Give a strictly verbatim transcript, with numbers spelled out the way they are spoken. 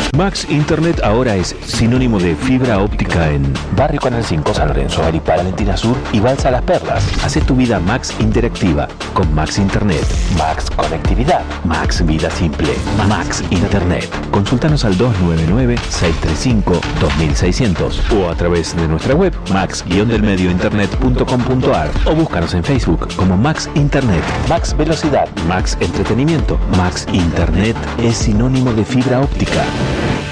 Max Internet ahora es sinónimo de fibra óptica en Barrio Canal cinco, San Lorenzo, Aripá, Valentina Sur y Balsa Las Perlas. Hacé tu vida Max interactiva con Max Internet. Max Conectividad. Max Vida Simple. Max Internet. Consultanos al dos nueve nueve, seis tres cinco, dos mil seiscientos o a través de nuestra web max del medio internet punto com punto ar o búscanos en Facebook como Max Internet. Max Velocidad. Max Entretenimiento. Max Internet es sinónimo de fibra óptica.